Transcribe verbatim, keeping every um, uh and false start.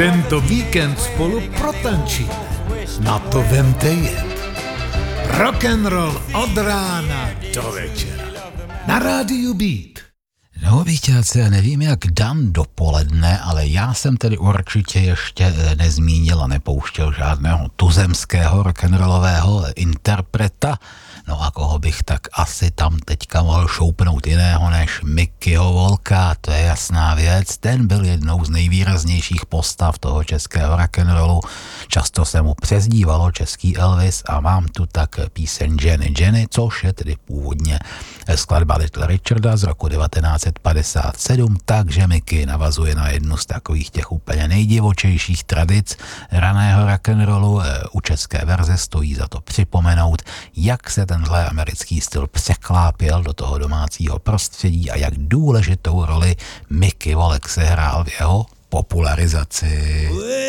Tento víkend spolu protančíme. Na to vemte jet. Rock'n'roll od rána do večera. Na rádiu Beat. No, vítělce, já nevím jak Dan dopoledne, ale já jsem tedy určitě ještě nezmínil a nepouštěl žádného tuzemského rock'n'rollového interpreta. No a koho bych tak asi tam teďka mohl šoupnout jiného než Mickeyho Volka, to je jasná věc. Ten byl jednou z nejvýraznějších postav toho českého rock'n'rollu. Často se mu přezdívalo český Elvis a mám tu tak píseň Jenny Jenny, což je tedy původně skladba Little Richarda z roku devatenáct set padesát sedm, takže Mickey navazuje na jednu z takových těch úplně nejdivočejších tradic raného rock'n'rollu. U české verze stojí za to připomenout, jak se tenhle americký styl překlápěl do toho domácího prostředí a jak důležitou roli Mickey Volek sehrál v jeho popularizaci.